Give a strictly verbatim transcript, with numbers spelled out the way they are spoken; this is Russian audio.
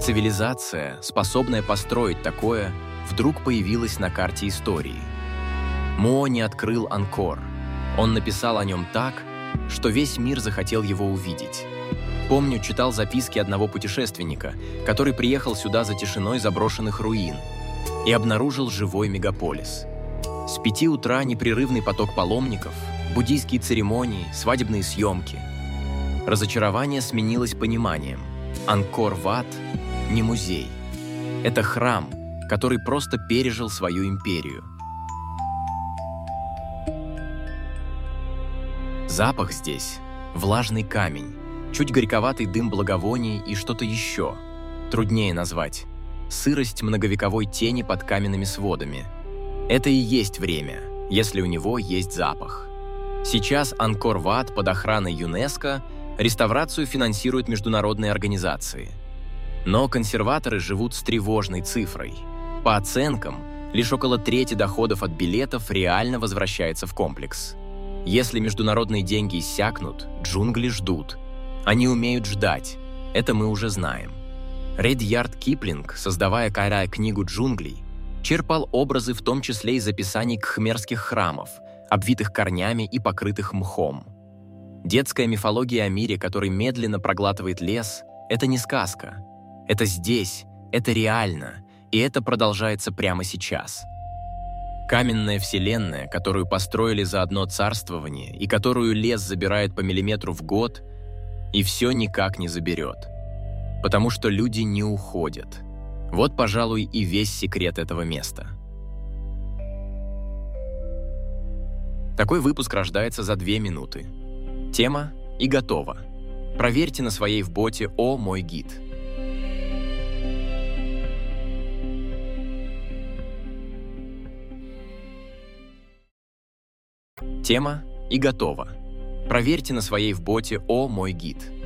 Цивилизация, способная построить такое, вдруг появилась на карте истории. Мо не открыл Анкор. Он написал о нем так, что весь мир захотел его увидеть. Помню, читал записки одного путешественника, который приехал сюда за тишиной заброшенных руин и обнаружил живой мегаполис. С пяти утра непрерывный поток паломников, буддийские церемонии, свадебные съемки. Разочарование сменилось пониманием. Анкор-Ват – не музей. Это храм, который просто пережил свою империю. Запах здесь – влажный камень, чуть горьковатый дым благовоний и что-то еще. Труднее назвать. Сырость многовековой тени под каменными сводами. Это и есть время, если у него есть запах. Сейчас Анкор-Ват под охраной ЮНЕСКО, реставрацию финансируют международные организации. Но консерваторы живут с тревожной цифрой. По оценкам, лишь около трети доходов от билетов реально возвращается в комплекс. Если международные деньги иссякнут, джунгли ждут. Они умеют ждать. Это мы уже знаем. Редьярд Киплинг, создавая «Кайрай» книгу джунглей, черпал образы в том числе из описаний кхмерских храмов, обвитых корнями и покрытых мхом. Детская мифология о мире, который медленно проглатывает лес, это не сказка. Это здесь, это реально, и это продолжается прямо сейчас. Каменная вселенная, которую построили за одно царствование и которую лес забирает по миллиметру в год, и все никак не заберет. Потому что люди не уходят. Вот, пожалуй, и весь секрет этого места. Такой выпуск рождается за две минуты. Тема и готово. Проверьте на своей в боте «О, мой гид». Тема и готово. Проверьте на своей в боте «О, мой гид».